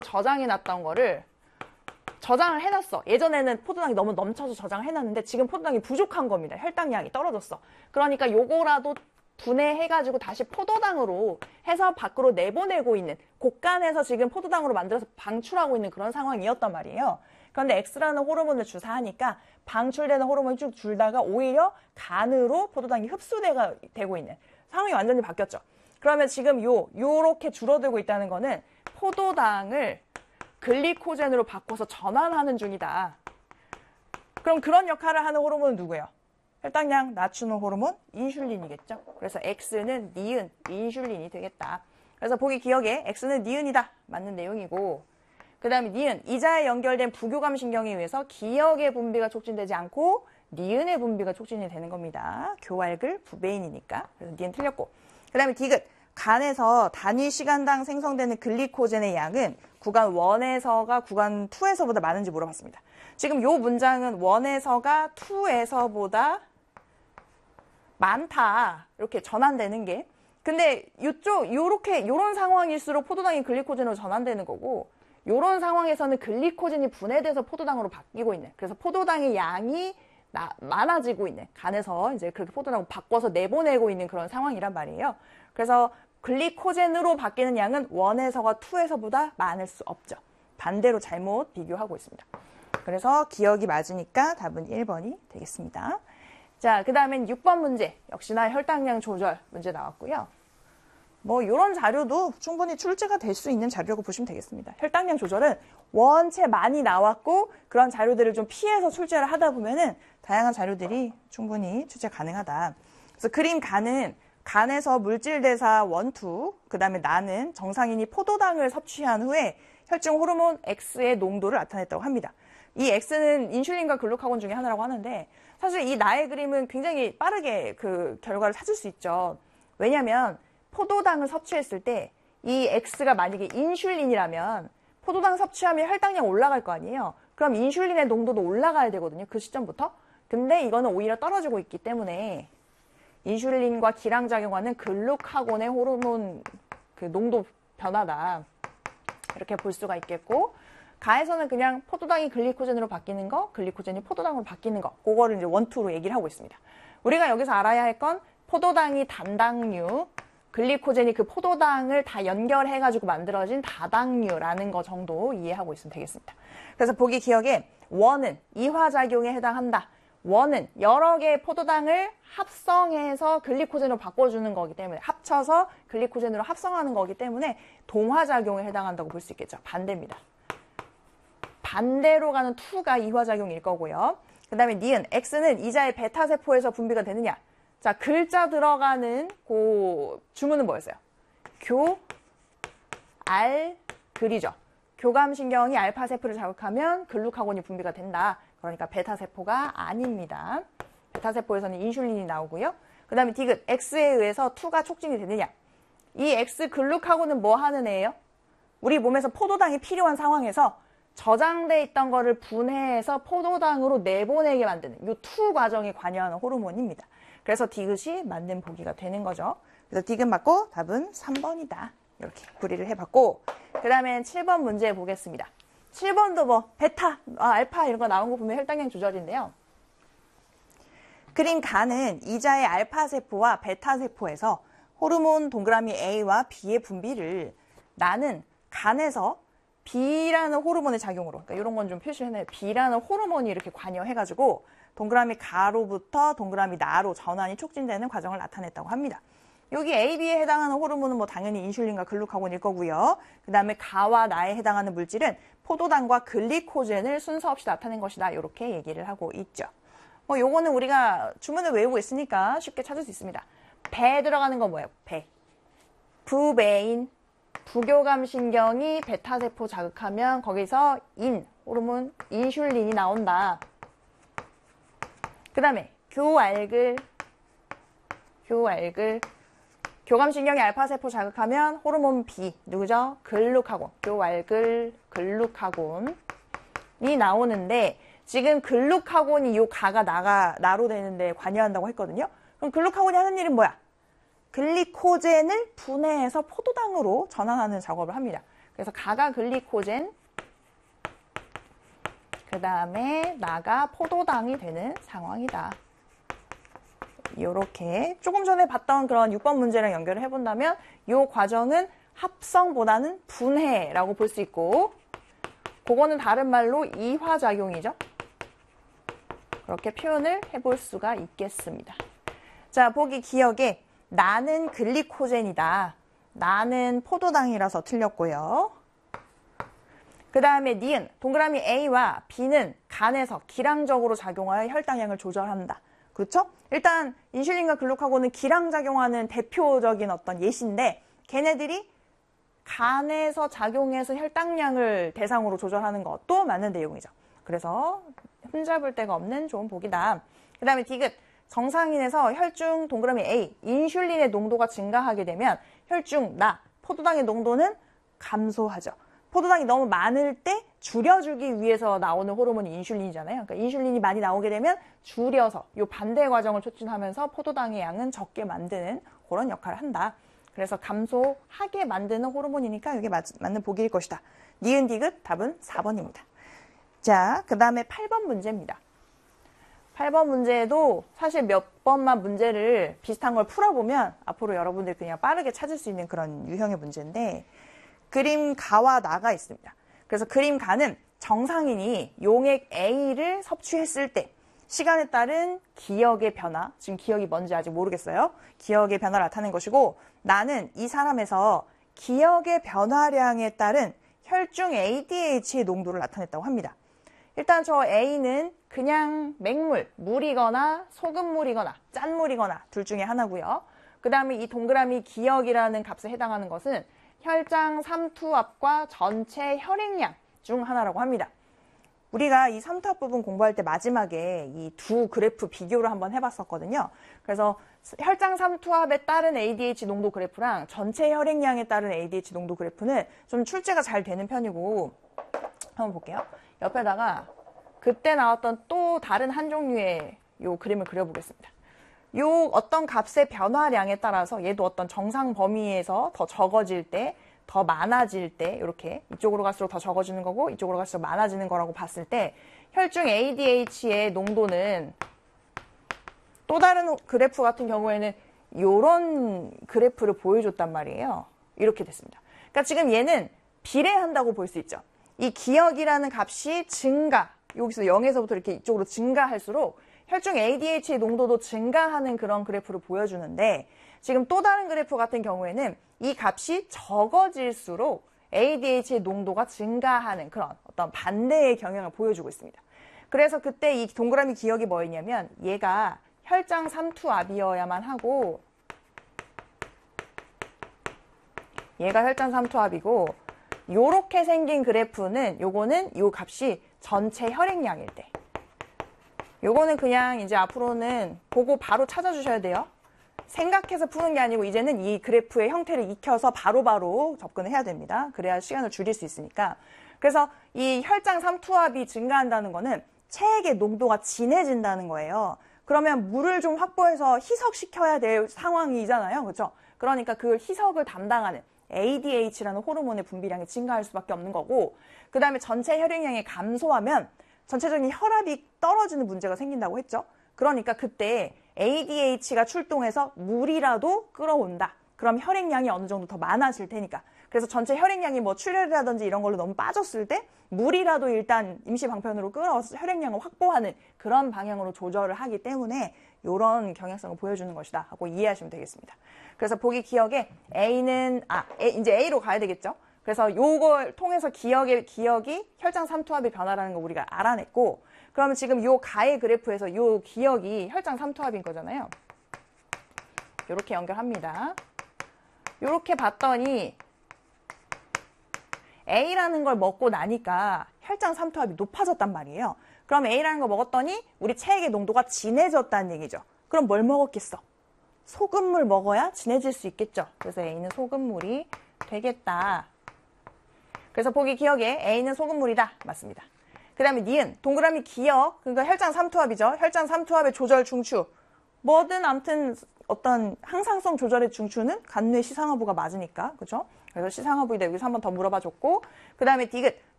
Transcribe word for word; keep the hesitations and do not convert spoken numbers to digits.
저장해놨던 거를 저장을 해놨어. 예전에는 포도당이 너무 넘쳐서 저장을 해놨는데 지금 포도당이 부족한 겁니다. 혈당량이 떨어졌어. 그러니까 요거라도 분해해가지고 다시 포도당으로 해서 밖으로 내보내고 있는, 곡간에서 지금 포도당으로 만들어서 방출하고 있는 그런 상황이었단 말이에요. 그런데 X라는 호르몬을 주사하니까 방출되는 호르몬이 쭉 줄다가 오히려 간으로 포도당이 흡수되고 있는 상황이 완전히 바뀌었죠. 그러면 지금 요, 요렇게 줄어들고 있다는 거는 포도당을 글리코젠으로 바꿔서 전환하는 중이다. 그럼 그런 역할을 하는 호르몬은 누구예요? 혈당량 낮추는 호르몬 인슐린이겠죠. 그래서 X는 니은, 인슐린이 되겠다. 그래서 보기 기억에 X는 니은이다. 맞는 내용이고, 그 다음에 니은, 이자에 연결된 부교감 신경에 의해서 기억의 분비가 촉진되지 않고 니은의 분비가 촉진이 되는 겁니다. 교알글 부베인이니까. 그래서 니은 틀렸고, 그 다음에 디귿, 간에서 단위 시간당 생성되는 글리코젠의 양은 구간 일에서가 구간 이에서보다 많은지 물어봤습니다. 지금 요 문장은 일에서가 이에서보다 많다, 이렇게 전환되는 게. 근데 요쪽 요렇게 요런 상황일수록 포도당이 글리코젠으로 전환되는 거고, 요런 상황에서는 글리코젠이 분해돼서 포도당으로 바뀌고 있는, 그래서 포도당의 양이 나, 많아지고 있는, 간에서 이제 그렇게 포도당으로 바꿔서 내보내고 있는 그런 상황이란 말이에요. 그래서 글리코젠으로 바뀌는 양은 일에서가 이에서보다 많을 수 없죠. 반대로 잘못 비교하고 있습니다. 그래서 기억이 맞으니까 답은 일 번이 되겠습니다. 자, 그 다음엔 육 번 문제. 역시나 혈당량 조절 문제 나왔고요. 뭐 이런 자료도 충분히 출제가 될 수 있는 자료라고 보시면 되겠습니다. 혈당량 조절은 원체 많이 나왔고 그런 자료들을 좀 피해서 출제를 하다 보면은 다양한 자료들이 충분히 출제 가능하다. 그래서 그림 간은 간에서 물질대사 일, 이, 그 다음에 나는 정상인이 포도당을 섭취한 후에 혈중 호르몬 X의 농도를 나타냈다고 합니다. 이 X는 인슐린과 글루카곤 중에 하나라고 하는데, 사실 이 나의 그림은 굉장히 빠르게 그 결과를 찾을 수 있죠. 왜냐하면 포도당을 섭취했을 때 이 X가 만약에 인슐린이라면 포도당 섭취하면 혈당량 올라갈 거 아니에요. 그럼 인슐린의 농도도 올라가야 되거든요. 그 시점부터. 근데 이거는 오히려 떨어지고 있기 때문에 인슐린과 기량작용하는 글루카곤의 호르몬 그 농도 변화다, 이렇게 볼 수가 있겠고, 가에서는 그냥 포도당이 글리코젠으로 바뀌는 거, 글리코젠이 포도당으로 바뀌는 거, 그거를 이제 원투로 얘기를 하고 있습니다. 우리가 여기서 알아야 할 건 포도당이 단당류, 글리코젠이 그 포도당을 다 연결해가지고 만들어진 다당류라는 거 정도 이해하고 있으면 되겠습니다. 그래서 보기 기억에 원은 이화작용에 해당한다. 원은 여러 개의 포도당을 합성해서 글리코젠으로 바꿔주는 거기 때문에, 합쳐서 글리코젠으로 합성하는 거기 때문에 동화작용에 해당한다고 볼 수 있겠죠. 반대입니다. 반대로 가는 이가 이화작용일 거고요. 그 다음에 니은, X는 이자의 베타세포에서 분비가 되느냐. 자, 글자 들어가는 그 주문은 뭐였어요? 교, 알, 글이죠. 교감신경이 알파세포를 자극하면 글루카곤이 분비가 된다. 그러니까 베타세포가 아닙니다. 베타세포에서는 인슐린이 나오고요. 그 다음에 디귿, X에 의해서 이가 촉진이 되느냐. 이 X 글루카곤은 뭐 하는 애예요? 우리 몸에서 포도당이 필요한 상황에서 저장돼 있던 거를 분해해서 포도당으로 내보내게 만드는 이 이 과정에 관여하는 호르몬입니다. 그래서 디귿이 맞는 보기가 되는 거죠. 그래서 디귿 맞고 답은 삼 번이다. 이렇게 구리를 해봤고, 그 다음엔 칠 번 문제 보겠습니다. 칠 번도 뭐 베타, 아, 알파 이런 거 나온 거 보면 혈당량 조절인데요. 그림 간은 이자의 알파세포와 베타세포에서 호르몬 동그라미 A와 B의 분비를 나는 간에서 B라는 호르몬의 작용으로, 그러니까 이런 건 좀 표시해놔요. B라는 호르몬이 이렇게 관여해가지고 동그라미 가로부터 동그라미 나로 전환이 촉진되는 과정을 나타냈다고 합니다. 여기 A, B에 해당하는 호르몬은 뭐 당연히 인슐린과 글루카곤일 거고요. 그 다음에 가와 나에 해당하는 물질은 포도당과 글리코젠을 순서 없이 나타낸 것이다. 이렇게 얘기를 하고 있죠. 뭐 요거는 우리가 주문을 외우고 있으니까 쉽게 찾을 수 있습니다. 배에 들어가는 건 뭐예요? 배. 부베인. 부교감신경이 베타세포 자극하면 거기서 인, 호르몬 인슐린이 나온다. 그 다음에 교알글, 교알글. 교감신경이 알파세포 자극하면 호르몬 B, 누구죠? 글루카곤, 교알글, 글루카곤이 나오는데, 지금 글루카곤이 요 가가 나가, 나로 되는데 관여한다고 했거든요. 그럼 글루카곤이 하는 일은 뭐야? 글리코젠을 분해해서 포도당으로 전환하는 작업을 합니다. 그래서 가가 글리코젠, 그 다음에 나가 포도당이 되는 상황이다. 이렇게 조금 전에 봤던 그런 육 번 문제랑 연결을 해본다면 이 과정은 합성보다는 분해라고 볼 수 있고, 그거는 다른 말로 이화작용이죠. 그렇게 표현을 해볼 수가 있겠습니다. 자, 보기 기억에 나는 글리코젠이다. 나는 포도당이라서 틀렸고요. 그 다음에 니은, 동그라미 A와 B는 간에서 기량적으로 작용하여 혈당량을 조절한다. 그렇죠? 일단 인슐린과 글루카곤은 기량작용하는 대표적인 어떤 예시인데, 걔네들이 간에서 작용해서 혈당량을 대상으로 조절하는 것도 맞는 내용이죠. 그래서 흠잡을 데가 없는 좋은 보기다. 그 다음에 디귿, 정상인에서 혈중 동그라미 A, 인슐린의 농도가 증가하게 되면 혈중 나, 포도당의 농도는 감소하죠. 포도당이 너무 많을 때 줄여주기 위해서 나오는 호르몬이 인슐린이잖아요. 그러니까 인슐린이 많이 나오게 되면 줄여서 이 반대 과정을 촉진하면서 포도당의 양은 적게 만드는 그런 역할을 한다. 그래서 감소하게 만드는 호르몬이니까 이게 맞, 맞는 보기일 것이다. 니은 디귿 답은 사 번입니다. 자, 그 다음에 팔 번 문제입니다. 팔 번 문제도 사실 몇 번만 문제를 비슷한 걸 풀어보면 앞으로 여러분들이 그냥 빠르게 찾을 수 있는 그런 유형의 문제인데, 그림 가와 나가 있습니다. 그래서 그림 가는 정상인이 용액 A를 섭취했을 때 시간에 따른 기억의 변화, 지금 기억이 뭔지 아직 모르겠어요. 기억의 변화를 나타낸 것이고, 나는 이 사람에서 기억의 변화량에 따른 혈중 에이디에이치의 농도를 나타냈다고 합니다. 일단 저 A는 그냥 맹물, 물이거나 소금물이거나 짠물이거나 둘 중에 하나고요. 그 다음에 이 동그라미 기억이라는 값에 해당하는 것은 혈장 삼투압과 전체 혈액량 중 하나라고 합니다. 우리가 이 삼투압 부분 공부할 때 마지막에 이 두 그래프 비교를 한번 해봤었거든요. 그래서 혈장 삼투압에 따른 에이디에이치 농도 그래프랑 전체 혈액량에 따른 에이디에이치 농도 그래프는 좀 출제가 잘 되는 편이고, 한번 볼게요. 옆에다가 그때 나왔던 또 다른 한 종류의 요 그림을 그려보겠습니다. 요 어떤 값의 변화량에 따라서 얘도 어떤 정상 범위에서 더 적어질 때, 더 많아질 때, 이렇게 이쪽으로 갈수록 더 적어지는 거고 이쪽으로 갈수록 많아지는 거라고 봤을 때 혈중 에이디에이치의 농도는 또 다른 그래프 같은 경우에는 이런 그래프를 보여줬단 말이에요. 이렇게 됐습니다. 그러니까 지금 얘는 비례한다고 볼 수 있죠. 이 기억이라는 값이 증가, 여기서 영에서부터 이렇게 이쪽으로 증가할수록 혈중 에이디에이치의 농도도 증가하는 그런 그래프를 보여주는데, 지금 또 다른 그래프 같은 경우에는 이 값이 적어질수록 에이디에이치의 농도가 증가하는 그런 어떤 반대의 경향을 보여주고 있습니다. 그래서 그때 이 동그라미 기억이 뭐였냐면 얘가 혈장 삼투압이어야만 하고, 얘가 혈장 삼투압이고, 요렇게 생긴 그래프는 요거는 요 값이 전체 혈액량일 때, 요거는 그냥 이제 앞으로는 보고 바로 찾아주셔야 돼요. 생각해서 푸는 게 아니고 이제는 이 그래프의 형태를 익혀서 바로바로 접근을 해야 됩니다. 그래야 시간을 줄일 수 있으니까. 그래서 이 혈장 삼투압이 증가한다는 거는 체액의 농도가 진해진다는 거예요. 그러면 물을 좀 확보해서 희석시켜야 될 상황이잖아요. 그렇죠? 그러니까 그 희석을 담당하는 에이디에이치라는 호르몬의 분비량이 증가할 수밖에 없는 거고, 그 다음에 전체 혈액량이 감소하면 전체적인 혈압이 떨어지는 문제가 생긴다고 했죠. 그러니까 그때 에이디에이치가 출동해서 물이라도 끌어온다. 그럼 혈액량이 어느 정도 더 많아질 테니까. 그래서 전체 혈액량이 뭐 출혈이라든지 이런 걸로 너무 빠졌을 때 물이라도 일단 임시 방편으로 끌어와서 혈액량을 확보하는 그런 방향으로 조절을 하기 때문에 이런 경향성을 보여주는 것이다 하고 이해하시면 되겠습니다. 그래서 보기 기억에 A는 아 A, 이제 A로 가야 되겠죠. 그래서 요걸 통해서 기억의 기억이 혈장 삼투압의 변화라는 거 우리가 알아냈고, 그러면 지금 요 가의 그래프에서 요 기억이 혈장 삼투압인 거잖아요. 요렇게 연결합니다. 요렇게 봤더니 A라는 걸 먹고 나니까 혈장 삼투압이 높아졌단 말이에요. 그럼 A라는 거 먹었더니 우리 체액의 농도가 진해졌다는 얘기죠. 그럼 뭘 먹었겠어? 소금물 먹어야 진해질 수 있겠죠. 그래서 A는 소금물이 되겠다. 그래서 보기 기억에 A는 소금물이다. 맞습니다. 그 다음에 니은, 동그라미 기억, 그러니까 혈장 삼투압이죠. 혈장 삼투압의 조절 중추. 뭐든 아무튼 어떤 항상성 조절의 중추는 간뇌 시상하부가 맞으니까, 그죠? 그래서 시상허브이다 여기서 한 번 더 물어봐 줬고, 그 다음에 디귿